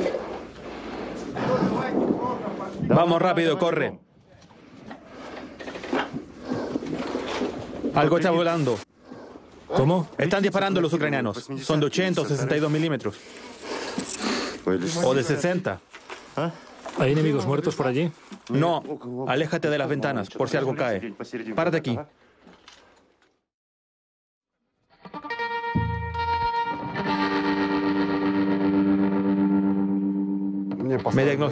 Vamos rápido, corre. Algo está volando. ¿Cómo? Están disparando los ucranianos. Son de 80 o 62 milímetros. O de 60. ¿Hay enemigos muertos por allí? No, aléjate de las ventanas por si algo cae. Párate aquí. Me